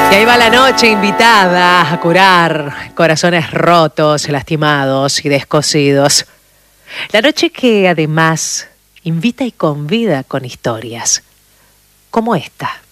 Y ahí va la noche invitada a curar corazones rotos, lastimados y descosidos. La noche que además invita y convida con historias como esta.